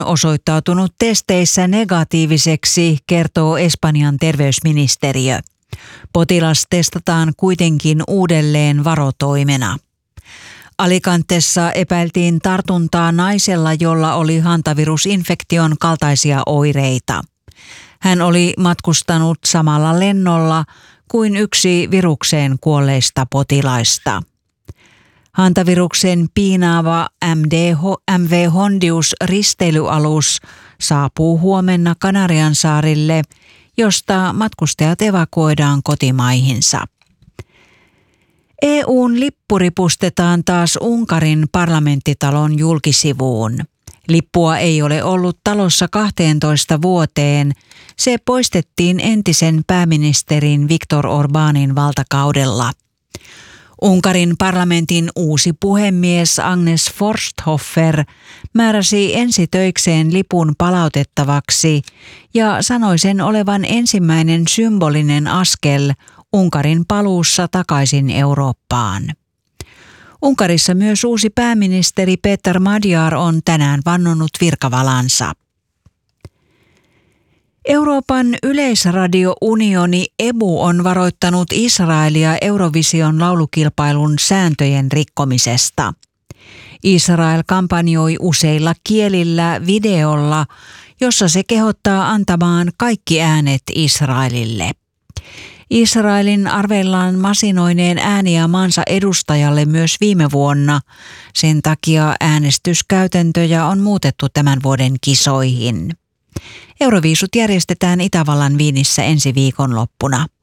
osoittautunut testeissä negatiiviseksi, kertoo Espanjan terveysministeriö. Potilas testataan kuitenkin uudelleen varotoimena. Alicantessa epäiltiin tartuntaa naisella, jolla oli hantavirusinfektion kaltaisia oireita. Hän oli matkustanut samalla lennolla kuin yksi virukseen kuolleista potilaista. Hantaviruksen piinaava MV Hondius risteilyalus saapuu huomenna Kanariansaarille, josta matkustajat evakuoidaan kotimaihinsa. EU:n lippu ripustetaan taas Unkarin parlamenttitalon julkisivuun. Lippua ei ole ollut talossa 12 vuoteen. Se poistettiin entisen pääministerin Viktor Orbánin valtakaudella. Unkarin parlamentin uusi puhemies Agnes Forsthofer määräsi ensitöikseen lipun palautettavaksi ja sanoi sen olevan ensimmäinen symbolinen askel Unkarin paluussa takaisin Eurooppaan. Unkarissa myös uusi pääministeri Péter Magyar on tänään vannonut virkavalansa. Euroopan yleisradiounioni EBU on varoittanut Israelia Eurovision laulukilpailun sääntöjen rikkomisesta. Israel kampanjoi useilla kielillä videolla, jossa se kehottaa antamaan kaikki äänet Israelille. Israelin arvellaan masinoineen ääniä maansa edustajalle myös viime vuonna. Sen takia äänestyskäytäntöjä on muutettu tämän vuoden kisoihin. Euroviisut järjestetään Itävallan Viinissä ensi viikonloppuna.